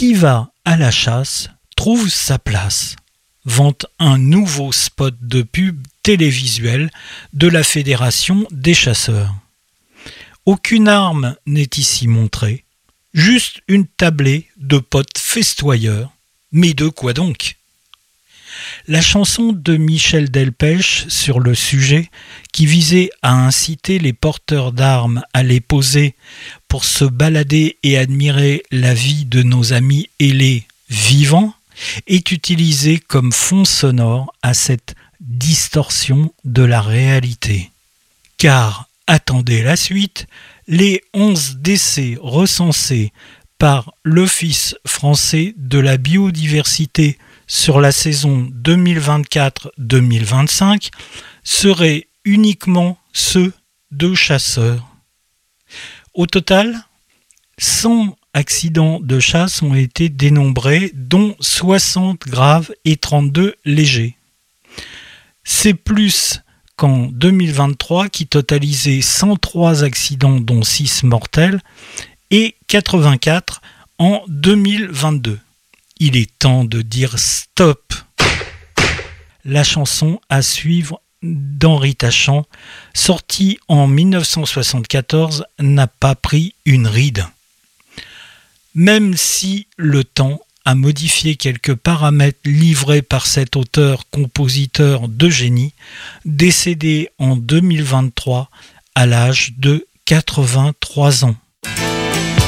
Qui va à la chasse trouve sa place, vante un nouveau spot de pub télévisuel de la Fédération des chasseurs. Aucune arme n'est ici montrée, juste une tablée de potes festoyeurs. Mais de quoi donc ? La chanson de Michel Delpech sur le sujet, qui visait à inciter les porteurs d'armes à les poser pour se balader et admirer la vie de nos amis ailés vivants, est utilisée comme fond sonore à cette distorsion de la réalité. Car, attendez la suite, les 11 décès recensés par l'Office français de la biodiversité sur la saison 2024-2025 seraient uniquement ceux de chasseurs. Au total, 100 accidents de chasse ont été dénombrés, dont 60 graves et 32 légers. C'est plus qu'en 2023 qui totalisait 103 accidents dont 6 mortels et 84 en 2022. Il est temps de dire stop. La chanson à suivre d'Henri Tachant, sortie en 1974, n'a pas pris une ride. Même si le temps a modifié quelques paramètres livrés par cet auteur-compositeur de génie, décédé en 2023 à l'âge de 83 ans.